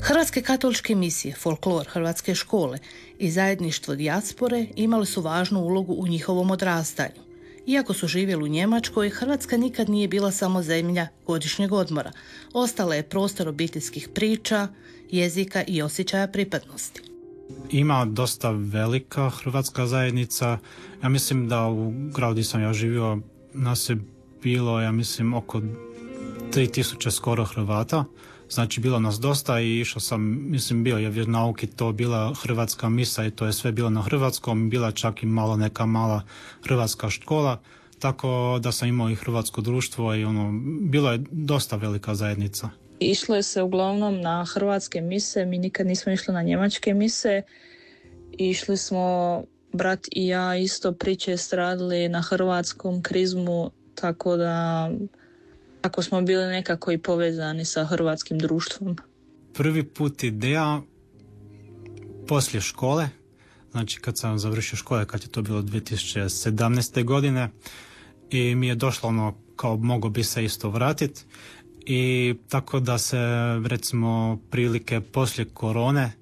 Hrvatske katoličke misije, folklor, hrvatske škole i zajedništvo dijaspore imali su važnu ulogu u njihovom odrastanju. Iako su živjeli u Njemačkoj, Hrvatska nikad nije bila samo zemlja godišnjeg odmora. Ostala je prostor obiteljskih priča, jezika i osjećaja pripadnosti. Ima dosta velika hrvatska zajednica. Ja mislim da u gradu gdje sam ja živio nas je bilo, ja mislim, oko 3000 skoro Hrvata. Znači bilo nas dosta i išao sam, mislim bio je vjeronauk i to bila hrvatska misa i to je sve bilo na hrvatskom, bila čak i malo neka mala hrvatska škola, tako da sam imao i hrvatsko društvo i bilo je dosta velika zajednica. Išlo je se uglavnom na hrvatske mise, mi nikad nismo išli na njemačke mise. Išli smo, brat i ja, isto priče stradili na hrvatskom krizmu, tako da ako smo bili nekako i povezani sa hrvatskim društvom. Prvi put ideja poslije škole, znači kad sam završio škole, kad je to bilo 2017. godine i mi je došlo kao mogo bi se isto vratiti i tako da se recimo prilike poslije korone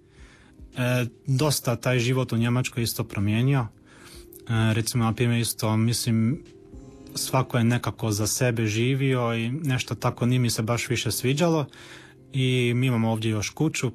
dosta taj život u Njemačkoj isto promijenio. Recimo na primjer isto mislim svako je nekako za sebe živio i nešto tako nije mi se baš više sviđalo i mi imamo ovdje još kuću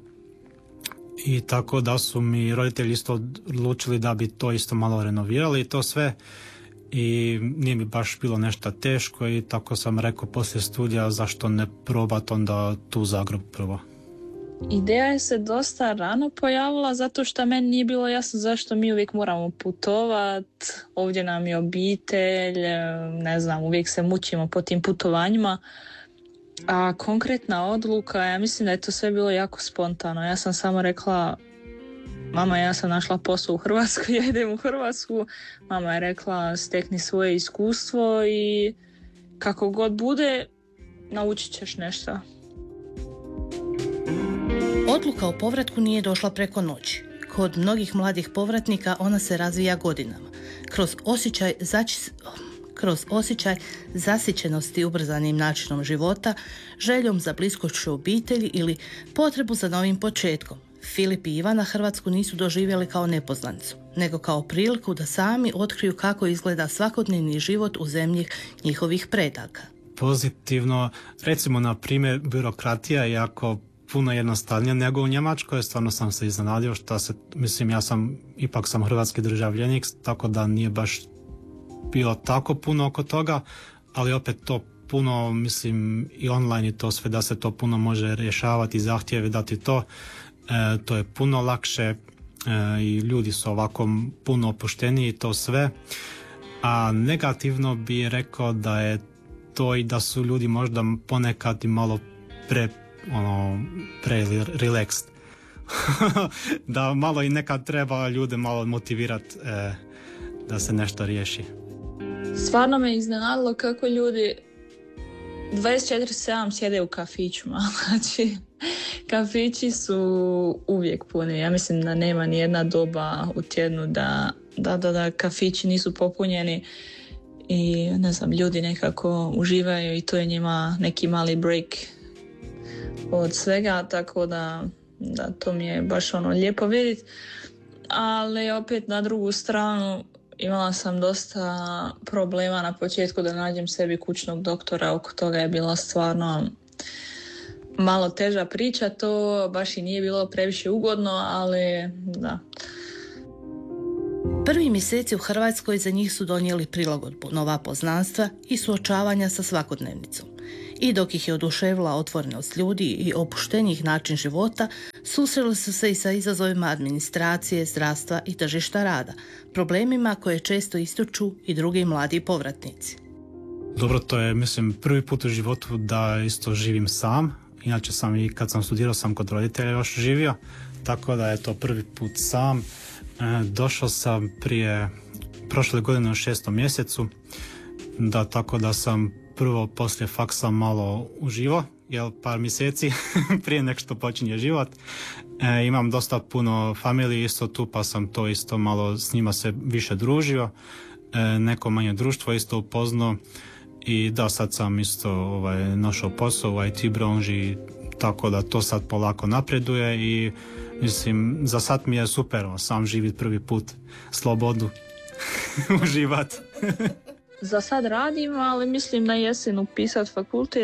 i tako da su mi roditelji isto odlučili da bi to isto malo renovirali i to sve i nije mi baš bilo nešto teško i tako sam rekao poslije studija zašto ne probati onda tu Zagreb prvo. Ideja je se dosta rano pojavila zato što meni nije bilo jasno zašto mi uvijek moramo putovati, ovdje nam je obitelj, ne znam, uvijek se mučimo po tim putovanjima. A konkretna odluka, ja mislim da je to sve bilo jako spontano. Ja sam samo rekla, mama, ja sam našla posao u Hrvatskoj, ja idem u Hrvatsku. Mama je rekla, stekni svoje iskustvo i kako god bude, naučit ćeš nešto. Odluka o povratku nije došla preko noći. Kod mnogih mladih povratnika ona se razvija godinama. Kroz osjećaj zasićenosti ubrzanim načinom života, željom za bliskošću obitelji ili potrebu za novim početkom. Filip i Ivana Hrvatsku nisu doživjeli kao nepoznanicu, nego kao priliku da sami otkriju kako izgleda svakodnevni život u zemlji njihovih predaka. Pozitivno, recimo na primjer birokratija je jako puno jednostavnije nego u Njemačkoj, stvarno sam se iznenadio ipak sam hrvatski državljenik, tako da nije baš bilo tako puno oko toga, ali opet to puno, mislim, i online i to sve da se to puno može rješavati, zahtjeve dati to je puno lakše i ljudi su ovako puno opušteniji i to sve, a negativno bi rekao da je to i da su ljudi možda ponekad i malo pre relaxed. Da malo i nekad treba ljude malo motivirati da se nešto riješi. Stvarno me iznenadilo kako ljudi 24/7 sjede u kafićima. Znači, kafići su uvijek puni. Ja mislim da nema ni jedna doba u tjednu da kafići nisu popunjeni i ne znam, ljudi nekako uživaju i to je njima neki mali break od svega, tako da to mi je baš lijepo vidjeti. Ali opet na drugu stranu imala sam dosta problema na početku da nađem sebi kućnog doktora, oko toga je bila stvarno malo teža priča, to baš i nije bilo previše ugodno, ali da. Prvi mjeseci u Hrvatskoj za njih su donijeli prilagodbu, nova poznanstva i suočavanja sa svakodnevnicom. I dok ih je oduševila otvorenost ljudi i opuštenijih način života, susreli su se i sa izazovima administracije, zdravstva i tržišta rada, problemima koje često ističu i drugi mladi povratnici. Dobro, to je, mislim, prvi put u životu da isto živim sam. Inače sam i kad sam studirao sam kod roditelja još živio, tako da je to prvi put sam. Došao sam prošle godine u 6. mjesecu, tako da sam prvo poslije faksa malo uživo, par mjeseci prije nek što počinje život. Imam dosta puno familije isto tu, pa sam to isto malo s njima se više družio. Neko manje društvo isto upoznao i sad sam isto našao posao u IT branži, tako da to sad polako napreduje i mislim, za sad mi je super sam živjeti prvi put, slobodu, uživati. Za sad radim, ali mislim na jesen upisati fakultet